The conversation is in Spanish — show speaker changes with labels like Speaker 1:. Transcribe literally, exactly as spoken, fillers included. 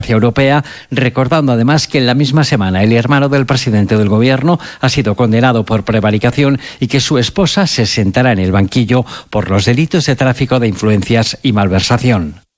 Speaker 1: Europea, recordando además que en la misma semana el hermano del presidente del gobierno ha sido condenado por prevaricación y que su esposa se sentará en el banquillo por los delitos de tráfico de influencias y malversación.